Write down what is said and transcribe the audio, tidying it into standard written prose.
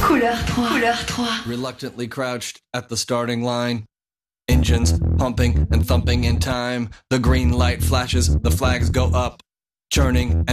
Couleur 3. Couleur 3. Reluctantly crouched at the starting line. Engines pumping and thumping in time. The green light flashes, the flags go up. Churning